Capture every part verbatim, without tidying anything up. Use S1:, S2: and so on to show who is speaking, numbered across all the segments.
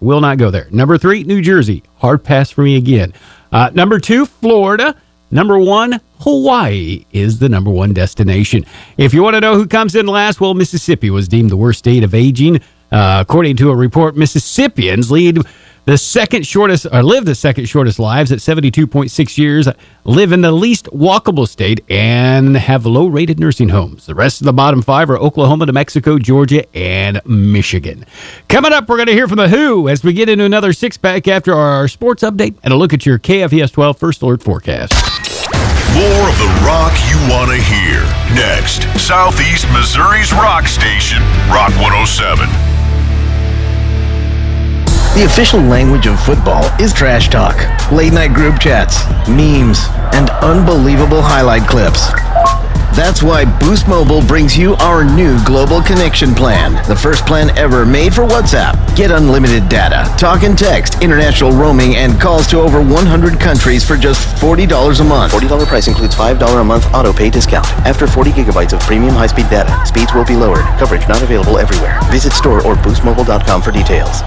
S1: Will not go there. Number three, New Jersey. Hard pass for me again. Uh, number two, Florida. Number one, Hawaii is the number one destination. If you want to know who comes in last, well, Mississippi was deemed the worst state of aging. Uh, according to a report, Mississippians lead the second shortest, or live the second shortest lives at seventy-two point six years, live in the least walkable state, and have low-rated nursing homes. The rest of the bottom five are Oklahoma, New Mexico, Georgia, and Michigan. Coming up, we're going to hear from The Who as we get into another six-pack after our sports update and a look at your K F V S twelve First Alert forecast.
S2: More of the rock you want to hear. Next, Southeast Missouri's rock station, Rock one oh seven.
S3: The official language of football is trash talk, late-night group chats, memes, and unbelievable highlight clips. That's why Boost Mobile brings you our new Global Connection plan, the first plan ever made for WhatsApp. Get unlimited data, talk and text, international roaming, and calls to over one hundred countries for just forty dollars a month.
S4: forty dollars price includes five dollars a month auto-pay discount. After forty gigabytes of premium high-speed data, speeds will be lowered. Coverage not available everywhere. Visit store or boost mobile dot com for details.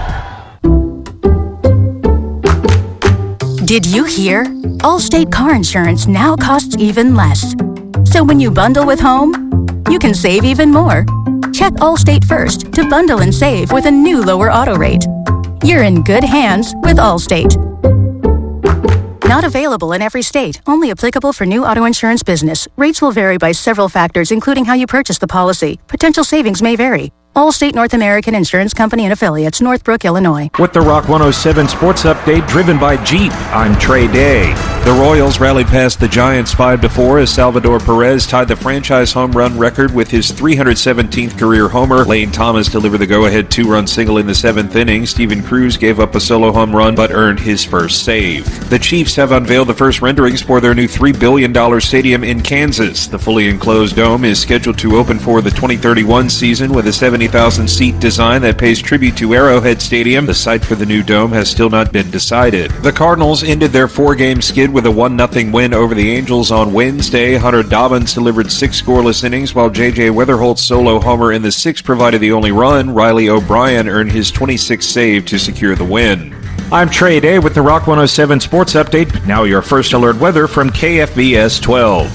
S5: Did you hear? Allstate car insurance now costs even less. So when you bundle with home, you can save even more. Check Allstate first to bundle and save with a new lower auto rate. You're in good hands with Allstate. Not available in every state. Only applicable for new auto insurance business. Rates will vary by several factors, including how you purchase the policy. Potential savings may vary. Allstate North American Insurance Company and Affiliates, Northbrook, Illinois.
S6: With the Rock one oh seven Sports Update driven by Jeep, I'm Trey Day. The Royals rallied past the Giants five to four as Salvador Perez tied the franchise home run record with his three hundred seventeenth career homer. Lane Thomas delivered the go-ahead two-run single in the seventh inning. Steven Cruz gave up a solo home run but earned his first save. The Chiefs have unveiled the first renderings for their new three billion dollars stadium in Kansas. The fully enclosed dome is scheduled to open for the twenty thirty-one season with a seventy thousand seat design that pays tribute to Arrowhead Stadium. The site for the new dome has still not been decided. The Cardinals ended their four-game skid with a one nothing win over the Angels on Wednesday. Hunter Dobbins delivered six scoreless innings, while J J Weatherholt's solo homer in the sixth provided the only run. Riley O'Brien earned his twenty-sixth save to secure the win. I'm Trey Day with the Rock one oh seven Sports Update. Now your First Alert weather from K F V S twelve.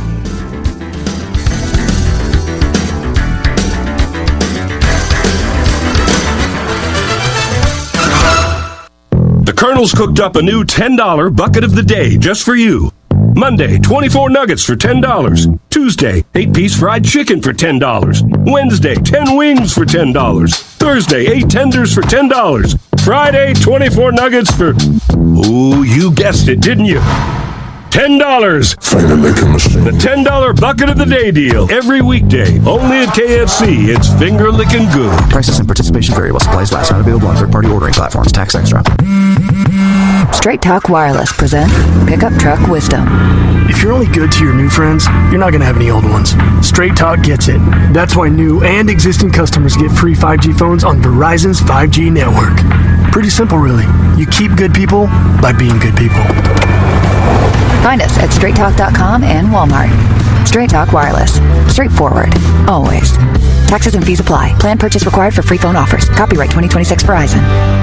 S7: The Colonel's cooked up a new ten dollar bucket of the day just for you. Monday, twenty-four nuggets for ten dollars. Tuesday, eight-piece fried chicken for ten dollars. Wednesday, ten wings for ten dollars. Thursday, eight tenders for ten dollars. Friday, twenty-four nuggets for... Ooh, you guessed it, didn't you? ten dollars. The ten dollar bucket of the day deal. Every weekday. Only at K F C. It's finger-licking good.
S8: Prices and participation vary while supplies last. Not available on third-party ordering platforms. Tax extra.
S9: Straight Talk Wireless presents Pickup Truck Wisdom.
S10: If you're only good to your new friends, you're not going to have any old ones. Straight Talk gets it. That's why new and existing customers get free five G phones on Verizon's five G network. Pretty simple, really. You keep good people by being good people.
S9: Find us at straight talk dot com and Walmart. Straight Talk Wireless. Straightforward. Always. Taxes and fees apply. Plan purchase required for free phone offers. Copyright twenty twenty-six Verizon.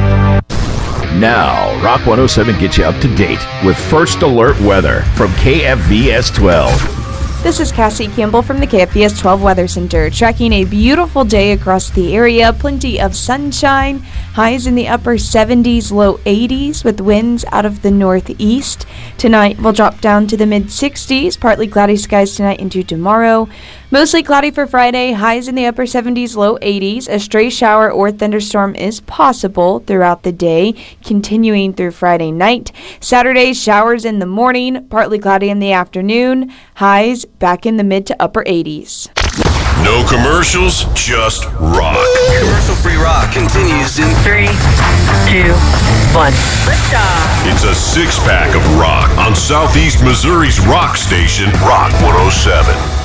S11: Now, Rock one oh seven gets you up to date with First Alert weather from K F V S twelve.
S12: This is Cassie Campbell from the K F V S twelve Weather Center, tracking a beautiful day across the area. Plenty of sunshine, highs in the upper seventies, low eighties, with winds out of the northeast. Tonight will drop down to the mid-sixties, partly cloudy skies tonight into tomorrow. Mostly cloudy for Friday, highs in the upper seventies, low eighties. A stray shower or thunderstorm is possible throughout the day, continuing through Friday night. Saturday, showers in the morning, partly cloudy in the afternoon. Highs back in the mid to upper eighties.
S2: No commercials, just rock.
S13: Commercial-free rock continues in
S14: three, two, one. Liftoff.
S2: It's a six-pack of rock on Southeast Missouri's rock station, Rock one oh seven.